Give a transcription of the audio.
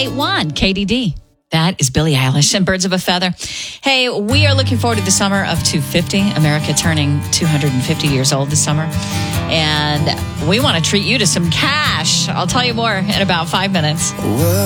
881 KDD. That is Billie Eilish and Birds of a Feather. Hey, we are looking forward to the summer of 250. America turning 250 years old this summer. And we want to treat you to some cash. I'll tell you more in about 5 minutes.